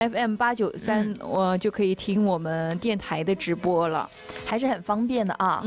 FM893，我就可以听我们电台的直播了， 还是很方便的啊。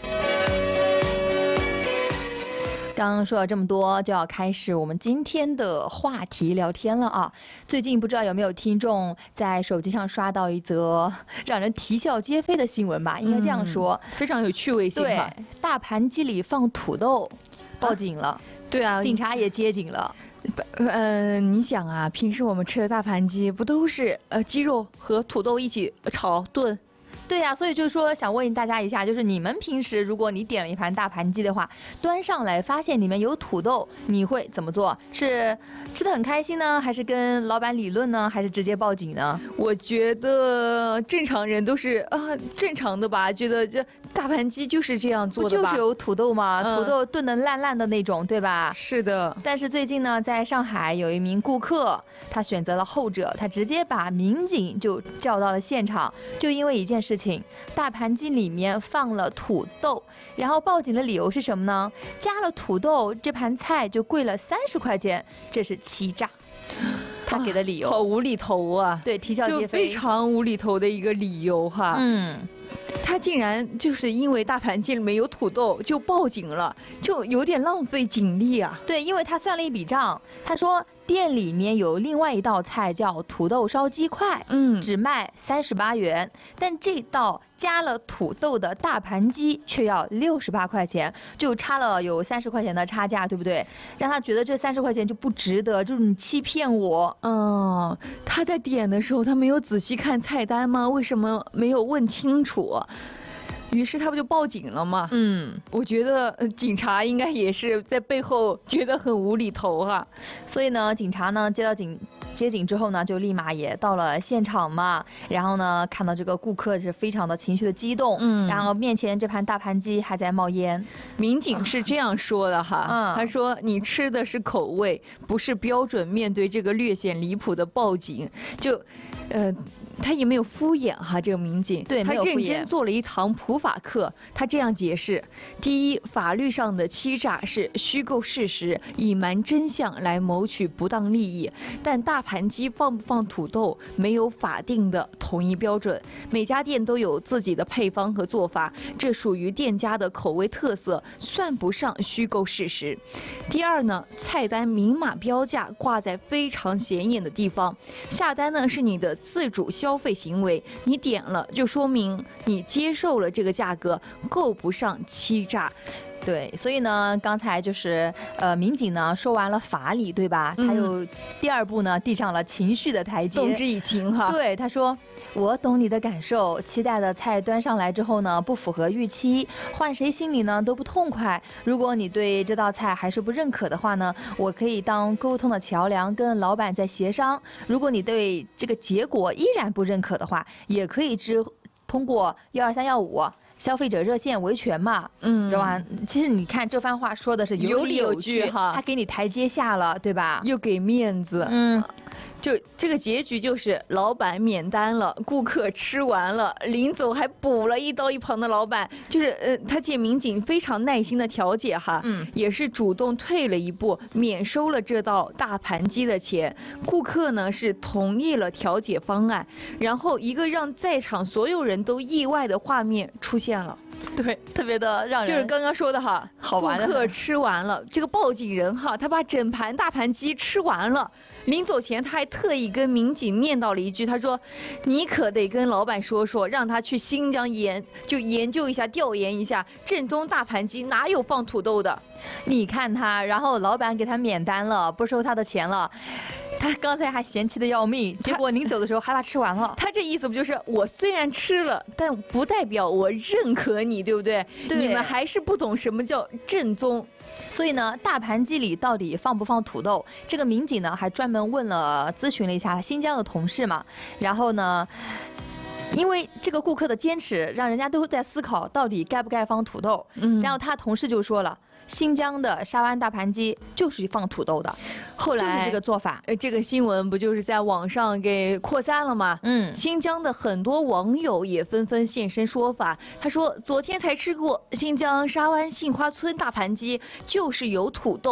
刚刚说了这么多，就要开始我们今天的话题聊天了啊！最近不知道有没有听众在手机上刷到一则让人啼笑皆非的新闻吧？应该这样说， 非常有趣味性哈。 对，大盘鸡里放土豆，报警了。 对啊， 警察也接警了。 你想啊，平时我们吃的大盘鸡不都是鸡肉和土豆一起炒炖？ 对呀，所以就是说想问大家一下，就是你们平时如果你点了一盘大盘鸡的话，端上来发现里面有土豆，你会怎么做？是吃得很开心呢，还是跟老板理论呢，还是直接报警呢？ 我觉得正常人都是正常的吧，觉得这大盘鸡就是这样做的吧， 不就是有土豆吗？土豆炖得烂烂的那种，对吧？ 是的。 但是最近呢，在上海有一名顾客，他选择了后者，他直接把民警就叫到了现场，就因为一件事情。大盘鸡里面放了土豆，然后报警的理由是什么呢？加了土豆，这盘菜就贵了30块钱，这是欺诈。他给的理由好无厘头啊！ 对，啼笑皆非， 就非常无厘头的一个理由哈。他竟然就是因为大盘鸡里面有土豆就报警了，就有点浪费警力啊。 对，因为他算了一笔账，他说店里面有另外一道菜叫土豆烧鸡块，只卖38元，但这道加了土豆的大盘鸡却要68块钱，就差了有30块钱的差价，对不对？让他觉得这30块钱就不值得，就是你欺骗我。 他在点的时候他没有仔细看菜单吗？为什么没有问清楚？于是他不就报警了吗？我觉得警察应该也是在背后觉得很无厘头哈。 所以呢，警察呢接警之后呢，就立马也到了现场嘛。然后呢，看到这个顾客是非常的情绪的激动，然后面前这盘大盘鸡还在冒烟。 民警是这样说的哈，他说你吃的是口味，不是标准。面对这个略显离谱的报警，他也没有敷衍哈，这个民警对， 他认真做了一堂普法课。他这样解释：第一，法律上的欺诈是虚构事实、隐瞒真相来谋取不当利益，但大盘鸡放不放土豆没有法定的统一标准，每家店都有自己的配方和做法，这属于店家的口味特色，算不上虚构事实。第二呢，菜单明码标价挂在非常显眼的地方，下单呢是你的自主消费行为，你点了就说明你接受了这个价格，够不上欺诈。 对，所以呢，刚才就是民警呢说完了法理，对吧？他又第二步呢递上了情绪的台阶， 动之以情哈。 对，他说：“我懂你的感受，期待的菜端上来之后呢，不符合预期，换谁心里呢都不痛快。如果你对这道菜还是不认可的话呢，我可以当沟通的桥梁，跟老板再协商。如果你对这个结果依然不认可的话，也可以通过12315。”消费者热线维权嘛，是吧？其实你看这番话说的是有理有据哈，他给你台阶下了，对吧？ 又给面子，就这个结局就是老板免单了，顾客吃完了，临走还补了一刀一旁的老板，就是他见民警非常耐心的调解哈，也是主动退了一步，免收了这道大盘鸡的钱。顾客呢是同意了调解方案，然后一个让在场所有人都意外的画面出现了。 对，特别的让人就是刚刚说的哈， 好玩的。 顾客吃完了，这个报警人哈，他把整盘大盘鸡吃完了，临走前他还特意跟民警念叨了一句，他说：“你可得跟老板说说，让他去新疆研究一下，调研一下，正宗大盘鸡哪有放土豆的？” 你看他，然后老板给他免单了，不收他的钱了。他刚才还嫌弃的要命，结果临走的时候还把吃完了。 他这意思不就是我虽然吃了，但不代表我认可你，对不对？ 对， 你们还是不懂什么叫正宗。 所以呢，大盘鸡里到底放不放土豆？这个民警呢还专门咨询了一下新疆的同事嘛，然后呢，因为这个顾客的坚持，让人家都在思考到底该不该放土豆。然后他同事就说了。新疆的沙湾大盘鸡就是放土豆的， 后来就是这个做法。 这个新闻不就是在网上给扩散了吗？新疆的很多网友也纷纷现身说法。他说，昨天才吃过新疆沙湾杏花村大盘鸡，就是有土豆。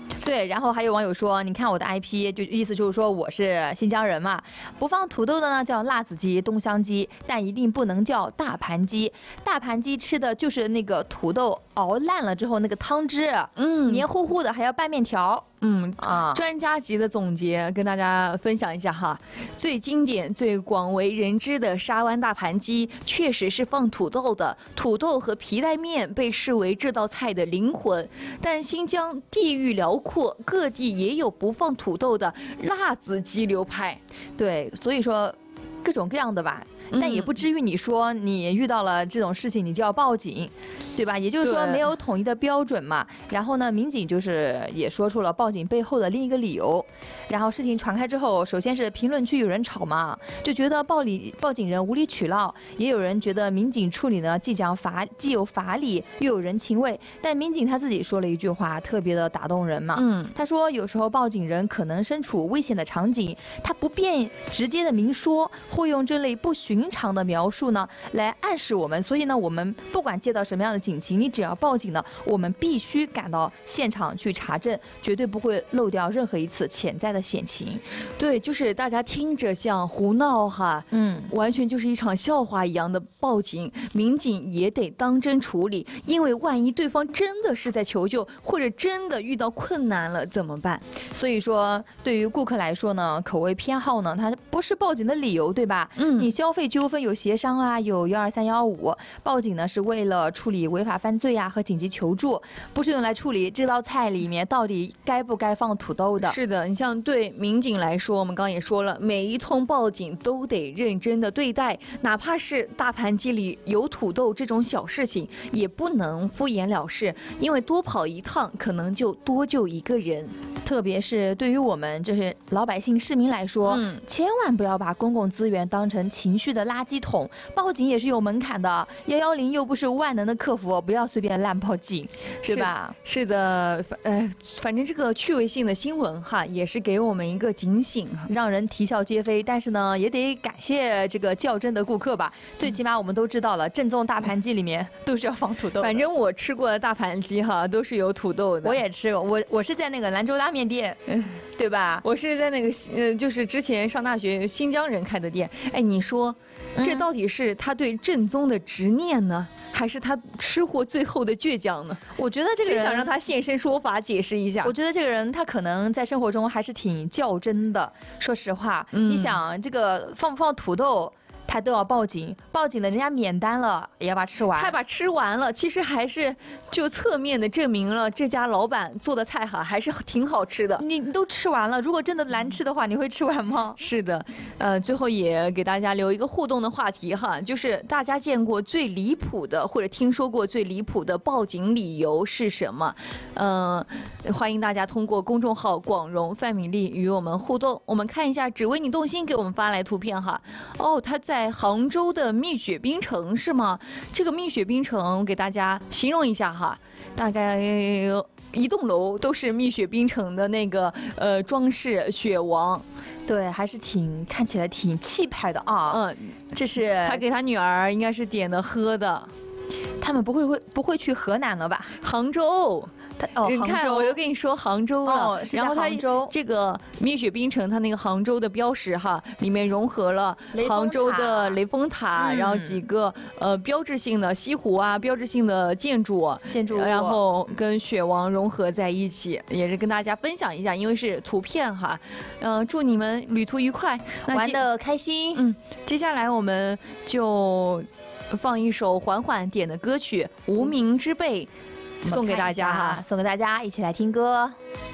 对，然后还有网友说，你看我的 IP， 就意思就是说我是新疆人嘛，不放土豆的呢叫辣子鸡、东乡鸡，但一定不能叫大盘鸡。大盘鸡吃的就是那个土豆熬烂了之后那个汤汁，黏糊糊的，还要拌面条。 专家级的总结跟大家分享一下哈，最经典、最广为人知的沙湾大盘鸡确实是放土豆的，土豆和皮带面被视为这道菜的灵魂。但新疆地域辽阔，各地也有不放土豆的辣子鸡流派。 对，所以说各种各样的吧。但也不至于你说你遇到了这种事情你就要报警，对吧？也就是说没有统一的标准嘛。然后呢，民警就是也说出了报警背后的另一个理由。然后事情传开之后，首先是评论区有人吵嘛，就觉得报警人无理取闹，也有人觉得民警处理呢既有法理又有人情味。但民警他自己说了一句话，特别的打动人嘛。他说有时候报警人可能身处危险的场景，他不便直接的明说，会用这类不寻常的描述呢来暗示我们，所以呢，我们不管接到什么样的警情，你只要报警呢，我们必须赶到现场去查证，绝对不会漏掉任何一次潜在的险情。 对，就是大家听着像胡闹哈，完全就是一场笑话一样的报警，民警也得当真处理，因为万一对方真的是在求救，或者真的遇到困难了怎么办？ 所以说，对于顾客来说呢，口味偏好呢，它不是报警的理由，对吧？你消费纠纷有协商啊，有12315，报警呢是为了处理违法犯罪啊和紧急求助，不是用来处理这道菜里面到底该不该放土豆的。 是的，你像对民警来说，我们刚刚也说了，每一通报警都得认真的对待，哪怕是大盘鸡里有土豆这种小事情，也不能敷衍了事，因为多跑一趟可能就多救一个人。 特别是对于我们这些老百姓市民来说，千万不要把公共资源当成情绪的垃圾桶，报警也是有门槛的，110又不是万能的客服，不要随便乱报警，对吧？ 是的，反正这个趣味性的新闻哈，也是给我们一个警醒， 让人啼笑皆非。但是呢，也得感谢这个较真的顾客吧，最起码我们都知道了，正宗大盘鸡里面都是要放土豆的。 反正我吃过的大盘鸡哈，都是有土豆的。 我也吃过，我是在那个兰州拉面店，对吧？ 我是在那个就是之前上大学新疆人开的店。哎，你说这到底是他对正宗的执念呢，还是他吃货最后的倔强呢？ 我觉得这个人想让他现身说法解释一下。 我觉得这个人他可能在生活中还是挺较真的。说实话，你想这个放不放土豆？他都要报警，报警了，人家免单了，也要把它吃完。 他把吃完了，其实还是就侧面的证明了这家老板做的菜哈还是挺好吃的。 你都吃完了，如果真的难吃的话，你会吃完吗？ 是的，最后也给大家留一个互动的话题哈，就是大家见过最离谱的或者听说过最离谱的报警理由是什么？欢迎大家通过公众号广荣范米粒与我们互动。我们看一下，只为你动心给我们发来图片哈。哦，他在杭州的蜜雪冰城是吗？这个蜜雪冰城给大家形容一下哈，大概一栋楼都是蜜雪冰城的那个装饰雪王。 对，还是看起来挺气派的啊。这是他给他女儿应该是点的喝的。 他们不会去河南了吧？ 杭州。你看，我又跟你说杭州了。 然后它这个蜜雪冰城，它那个杭州的标识哈，里面融合了杭州的雷峰塔，然后几个标志性的西湖啊，标志性的建筑物，然后跟雪王融合在一起，也是跟大家分享一下，因为是图片哈。祝你们旅途愉快， 玩得开心。 接下来我们就放一首缓缓点的歌曲《无名之辈》。送给大家哈， 送给大家，一起来听歌。